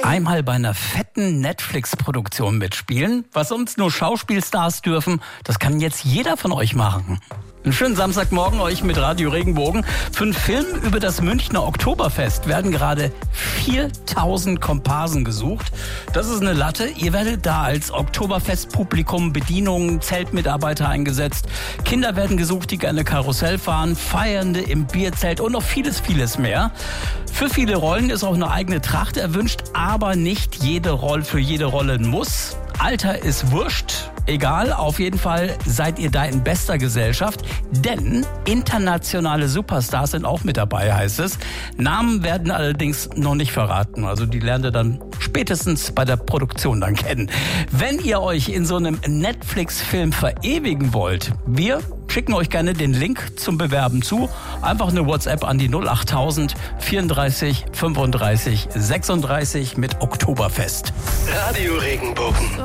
Einmal bei einer fetten Netflix-Produktion mitspielen, was sonst nur Schauspielstars dürfen, das kann jetzt jeder von euch machen. Einen schönen Samstagmorgen euch mit Radio Regenbogen. Für einen Film über das Münchner Oktoberfest werden gerade 4000 Komparsen gesucht. Das ist eine Latte. Ihr werdet da als Oktoberfestpublikum, Bedienungen, Zeltmitarbeiter eingesetzt. Kinder werden gesucht, die gerne Karussell fahren, Feiernde im Bierzelt und noch vieles, vieles mehr. Für viele Rollen ist auch eine eigene Tracht erwünscht, aber nicht für jede Rolle muss. Alter ist wurscht. Egal, auf jeden Fall seid ihr da in bester Gesellschaft, denn internationale Superstars sind auch mit dabei, heißt es. Namen werden allerdings noch nicht verraten, also die lernt ihr dann spätestens bei der Produktion dann kennen. Wenn ihr euch in so einem Netflix-Film verewigen wollt, wir schicken euch gerne den Link zum Bewerben zu. Einfach eine WhatsApp an die 08000 34 35 36 mit Oktoberfest. Radio Regenbogen.